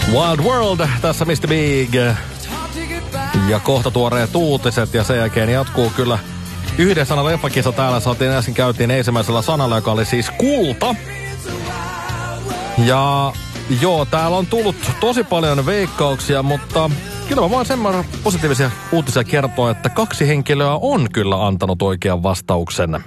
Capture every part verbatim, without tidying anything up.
Wild World, tässä mister Big. Ja kohta tuoreet uutiset ja sen jälkeen jatkuu kyllä yhden sanan leffakisa täällä. Saatiin äsken käytiin ensimmäisellä sanalla, joka oli siis kulta. Ja joo, täällä on tullut tosi paljon veikkauksia, mutta kyllä mä voin semmoinen positiivisia uutisia kertoa, että kaksi henkilöä on kyllä antanut oikean vastauksen.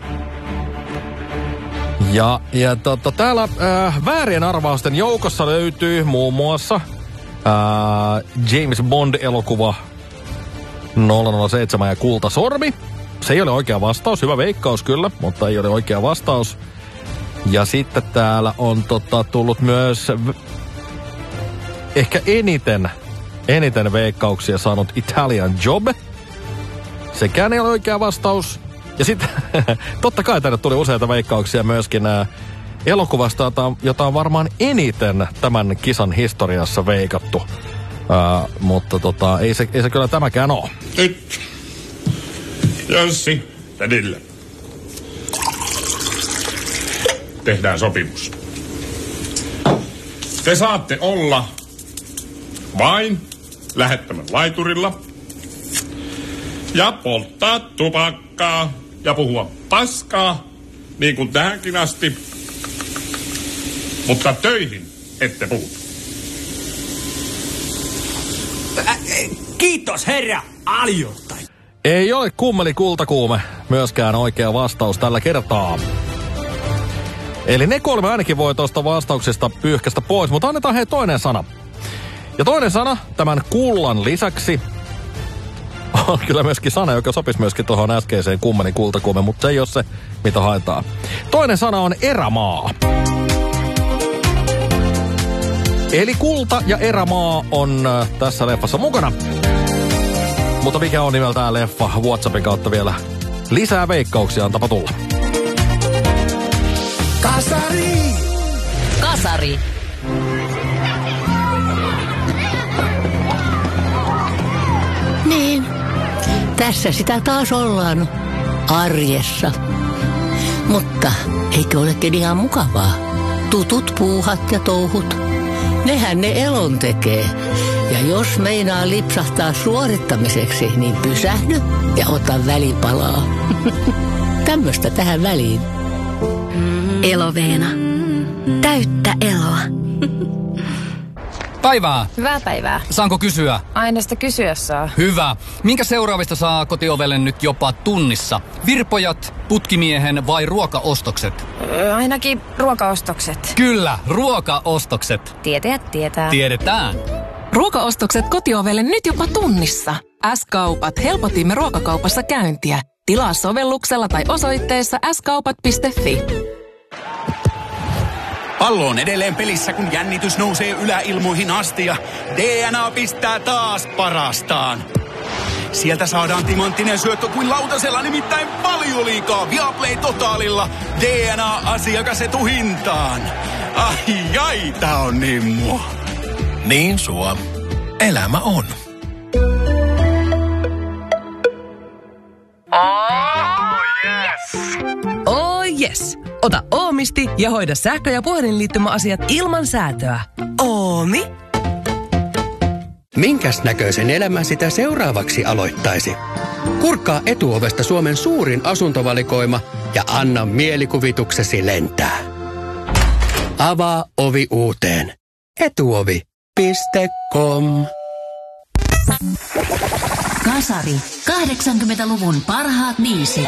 Ja, ja tota, täällä äh, väärien arvausten joukossa löytyy muun muassa äh, James Bond-elokuva nolla nolla seitsemän ja Kultasormi. Se ei ole oikea vastaus, hyvä veikkaus kyllä, mutta ei ole oikea vastaus. Ja sitten täällä on tota, tullut myös v- ehkä eniten, eniten veikkauksia saanut Italian Job. Sekään ei ole oikea vastaus. Ja sitten totta kai tänne tuli useita veikkauksia myöskin ää, elokuvasta, jota, jota on varmaan eniten tämän kisan historiassa veikattu. Ää, mutta tota, ei se, ei se kyllä tämäkään ole. Nyt. Jönssi, tädille. Tehdään sopimus. Te saatte olla vain lähettämän laiturilla ja polttaa tupakkaa ja puhua paskaa, niin kuin tähänkin asti. Mutta töihin ette puutu. Ä, kiitos herra Aljoittain. Ei ole kummeli kultakuume myöskään oikea vastaus tällä kertaa. Eli ne kolme ainakin voi tuosta vastauksesta pyyhkästä pois, mutta annetaan hei toinen sana. Ja toinen sana tämän kullan lisäksi on kyllä myöskin sana, joka sopisi myöskin tuohon äskeiseen kummeli kultakuume, mutta se ei ole se, mitä haetaan. Toinen sana on erämaa. Eli kulta ja erämaa on äh, tässä leffassa mukana. Mutta mikä on nimeltään leffa? WhatsAppin kautta vielä lisää veikkauksia, antapa tulla. Kasari! Kasari. Niin, tässä sitä taas ollaan arjessa. Mutta eikö olekin ihan mukavaa? Tutut puuhat ja touhut, nehän ne elon tekee. Ja jos meinaa lipsahtaa suorittamiseksi, niin pysähdy ja ota välipalaa. Tämmöstä tähän väliin. Eloveena. Täyttä eloa. Päivää. Hyvää päivää. Saanko kysyä? Aina sitä kysyä saa. Hyvä. Minkä seuraavista saa kotiovelle nyt jopa tunnissa? Virpojat, putkimiehen vai ruokaostokset? Öö, ainakin ruokaostokset. Kyllä, ruokaostokset. Tietäjät tietää. Tiedetään. Ruokaostokset kotiovelle nyt jopa tunnissa. S-kaupat, helpotimme ruokakaupassa käyntiä. Tilaa sovelluksella tai osoitteessa s kaupat piste fi. Pallo on edelleen pelissä, kun jännitys nousee yläilmoihin asti ja D N A pistää taas parastaan. Sieltä saadaan timanttinen syöttö kuin lautasella, nimittäin paljon liikaa Viaplay Totaalilla. D N A-asiakas etuhintaan. Ai ai, tää on niin mua. Niin sua. Elämä on. Oh yes! Oh yes! Ota Oomisti ja hoida sähkö- ja puhelinliittymäasiat ilman säätöä. Oomi. Minkäs näköisen elämän sitä seuraavaksi aloittaisi? Kurkkaa Etuovesta Suomen suurin asuntovalikoima ja anna mielikuvituksesi lentää. Avaa ovi uuteen. Etuovi piste com. Kasari. kahdeksankymmentäluvun parhaat biisit.